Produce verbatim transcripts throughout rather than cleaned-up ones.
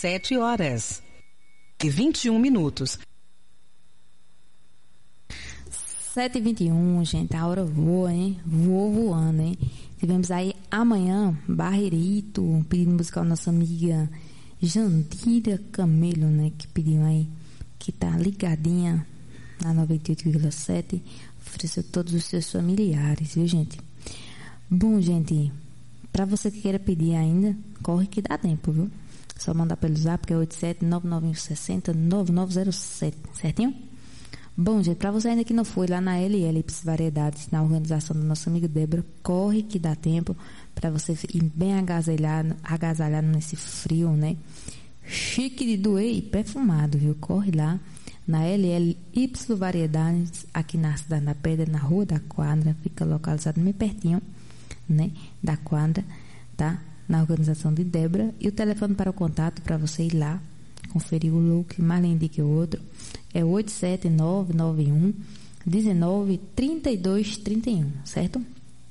sete horas e vinte e um minutos. sete e vinte e um, gente, a hora voa, hein? Voa voando, hein? Tivemos aí amanhã, Barreirito, um pedido musical da nossa amiga Jandira Camelo, né? Que pediu aí, que tá ligadinha na noventa e oito vírgula sete, ofereceu todos os seus familiares, viu, gente? Bom, gente, pra você que queira pedir ainda, corre que dá tempo, viu? Só mandar pelo zap, que é oito sete nove nove seis zero nove nove zero sete, certinho? Bom, gente, para você ainda que não foi lá na L L Variedades, na organização do nosso amigo Débora, corre que dá tempo para você ir bem agasalhado, agasalhado nesse frio, né? Chique de doer e perfumado, viu? Corre lá na L L Variedades, aqui na Cidade da Pedra, na Rua da Quadra, fica localizado bem pertinho, né? Da quadra, tá? Na organização de Débora. E o telefone para o contato para você ir lá conferir o look mais lindo que o outro é oito sete nove nove um um nove três dois três um, certo?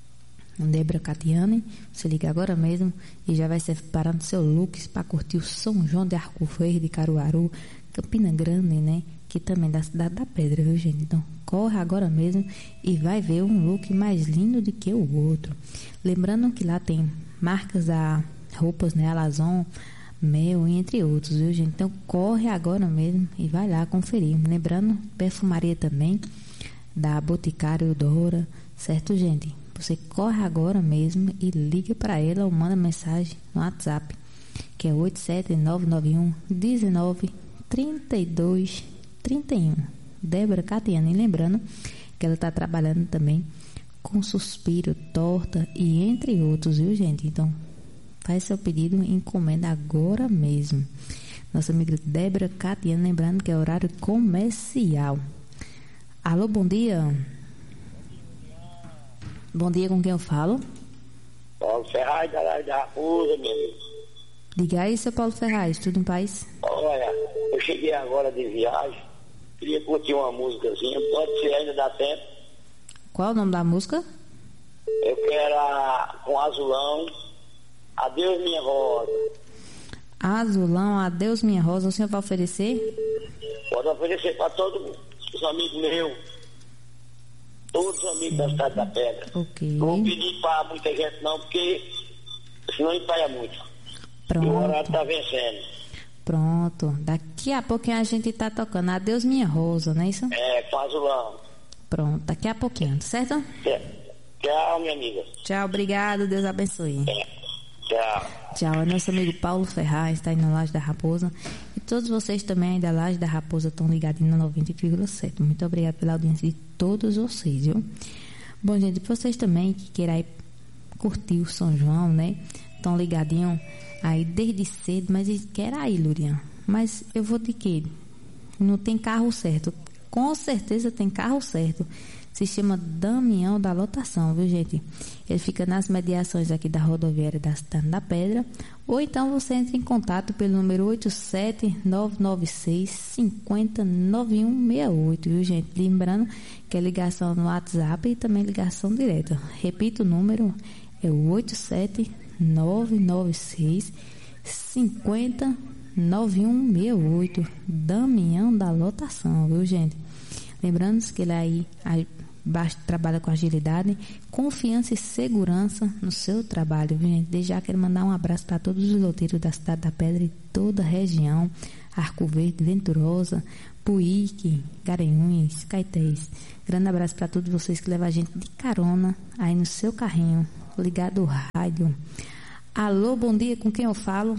Débora Catiane, você liga agora mesmo e já vai separando seu look para curtir o São João de Arco Verde, Caruaru, Campina Grande, né? Que também é da Cidade da Pedra, viu, gente? Então corre agora mesmo e vai ver um look mais lindo do que o outro. Lembrando que lá tem marcas a roupas, né? Alazon, Mel, entre outros, viu, gente? Então corre agora mesmo e vai lá conferir. Lembrando, perfumaria também da Boticário Dora, certo, gente? Você corre agora mesmo e liga para ela ou manda mensagem no WhatsApp, que é oito sete nove nove um um nove três dois três um. Débora Catiane, lembrando que ela está trabalhando também com Suspiro, Torta e entre outros, viu, gente? Então faz seu pedido e encomenda agora mesmo. Nossa amiga Débora Catiane, lembrando que é horário comercial. Alô, bom dia. Bom dia, com quem eu falo? Paulo Ferraz, da Laje da Raposa, meu amigo. Diga aí, seu Paulo Ferraz, tudo em paz? Olha, eu cheguei agora de viagem, queria curtir uma músicazinha, pode ser, ainda dá tempo. Qual é o nome da música? Eu quero a, com Azulão, Adeus Minha Rosa. Azulão, Adeus Minha Rosa, o senhor vai oferecer? Pode oferecer para todos os amigos meus, todos os amigos da Cidade da Pedra. Ok. Não vou pedir para muita gente não, porque senão empaia muito. Pronto. E o horário está vencendo. Pronto. Daqui a pouquinho a gente tá tocando Adeus Minha Rosa, não é isso? É, com Azulão. Pronto, daqui a pouquinho, certo? É. Tchau, minha amiga. Tchau, obrigado, Deus abençoe. É. Tchau. Tchau, é nosso amigo Paulo Ferraz, está aí na Laje da Raposa. E todos vocês também aí da Laje da Raposa estão ligadinhos na noventa vírgula sete. Muito obrigado pela audiência de todos vocês, viu? Bom, gente, vocês também que queiram aí curtir o São João, né? Estão ligadinhos aí desde cedo, mas quer aí, Lurian. Mas eu vou de quê? Não tem carro certo. Com certeza tem carro certo. Se chama Damião da Lotação, viu, gente? Ele fica nas mediações aqui da rodoviária da Cidade da Pedra. Ou então você entra em contato pelo número oito sete nove nove seis cinco zero nove um seis oito, viu, gente? Lembrando que é ligação no WhatsApp e também ligação direta. Repito, o número é o oito sete nove nove seis cinco zero nove um seis oito. Damião da Lotação, viu, gente? Lembrando que ele aí trabalha com agilidade, confiança e segurança no seu trabalho, viu, gente? Desde já quero mandar um abraço para todos os loteiros da Cidade da Pedra e toda a região, Arco Verde, Venturosa, Puíque, Garanhuns, Caetés. Grande abraço para todos vocês que levam a gente de carona aí no seu carrinho, ligado ao rádio. Alô, bom dia, com quem eu falo?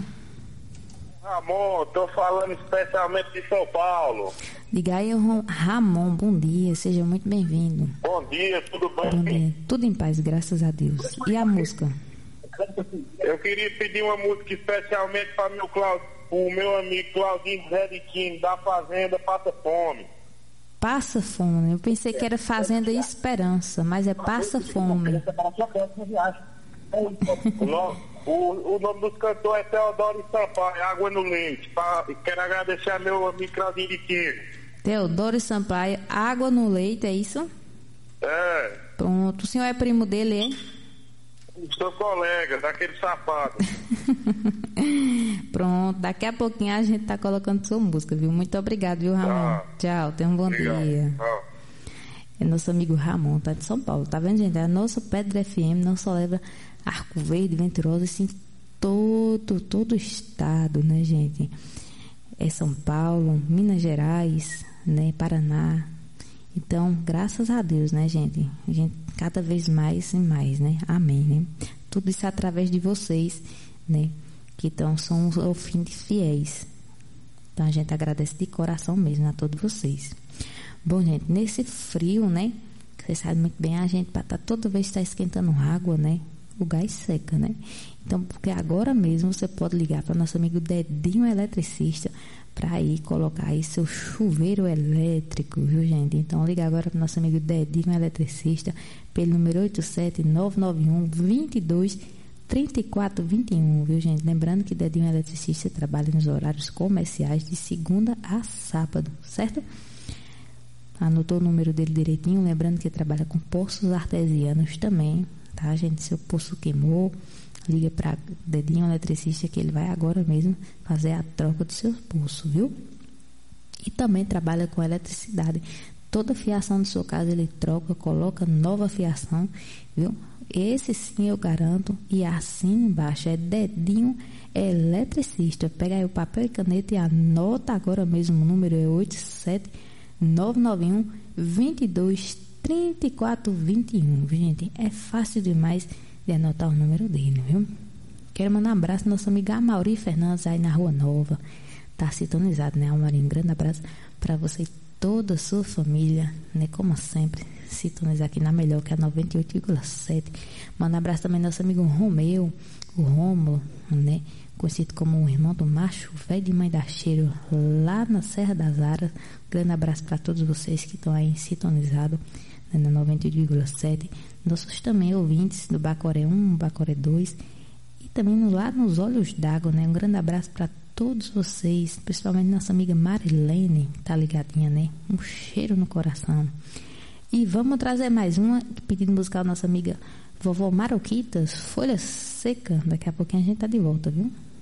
Ramon, tô falando especialmente de São Paulo. Diga aí, Ramon, bom dia, seja muito bem-vindo. Bom dia, tudo bem? Bom dia, tudo em paz, graças a Deus. E a música? Eu queria pedir uma música especialmente para meu Clau... o meu amigo Claudinho Zediquim, da Fazenda Passa Fome. Passa Fome, eu pensei que era Fazenda Esperança, mas é Passa Fome. O nome, o, o nome dos cantores é Teodoro Sampaio, Água no Leite. Pra, quero agradecer a meu amigo Claudinho de Quino. Teodoro Sampaio, Água no Leite, é isso? É. Pronto, o senhor é primo dele, é? Sou colega, daquele safado. Pronto, daqui a pouquinho a gente tá colocando sua música, viu? Muito obrigado, viu, Ramon? Tá. Tchau, tenha um bom Obrigado. dia. Tchau. É nosso amigo Ramon, tá de São Paulo, tá vendo, gente? A nossa Pedra F M não só leva Arco Verde, Venturosa, assim, todo, todo o estado, né, gente? É São Paulo, Minas Gerais, né, Paraná. Então, graças a Deus, né, gente? A gente cada vez mais e mais, né? Amém, né? Tudo isso através de vocês, né? Que então são os ouvintes fiéis. Então, a gente agradece de coração mesmo a todos vocês. Bom, gente, nesse frio, né? Vocês sabem muito bem, a gente, para tá, toda vez que está esquentando água, né? O gás seca, né? Então, porque agora mesmo você pode ligar para nosso amigo Dedinho Eletricista para ir colocar aí seu chuveiro elétrico, viu, gente? Então, liga agora para nosso amigo Dedinho Eletricista pelo número oito sete nove nove um, dois dois, três quatro dois um, viu, gente? Lembrando que Dedinho Eletricista trabalha nos horários comerciais de segunda a sábado, certo? Anotou o número dele direitinho, lembrando que trabalha com poços artesianos também, tá, gente? Seu poço queimou, liga para Dedinho Eletricista que ele vai agora mesmo fazer a troca do seu poço, viu? E também trabalha com eletricidade. Toda fiação de sua casa ele troca, coloca nova fiação, viu? Esse sim eu garanto. E assim embaixo é Dedinho Eletricista. Pega aí o papel e caneta e anota agora mesmo. O número é oito sete nove nove um, dois dois, três quatro dois um, gente. É fácil demais de anotar o número dele, viu? Quero mandar um abraço ao nosso amigo Amauri Fernandes aí na Rua Nova. Tá sintonizado, né, Amauri? Um grande abraço para você e toda a sua família, né? Como sempre, sintonizar aqui na melhor, que é a noventa e oito vírgula sete. Manda um abraço também ao nosso amigo Romeu, o Rômulo, né? Conhecido como o irmão do macho velho de mãe da cheiro, lá na Serra das Aras. Um grande abraço para todos vocês que estão aí sintonizados, né, na noventa e oito vírgula sete. Nossos também ouvintes do Bacoré um, Bacoré dois e também no, lá nos Olhos d'Água, né? Um grande abraço para todos vocês, principalmente nossa amiga Marilene, tá ligadinha, né? Um cheiro no coração. E vamos trazer mais uma, pedido musical nossa amiga Vovó Maroquitas, Folha Seca. Daqui a pouquinho a gente tá de volta, viu?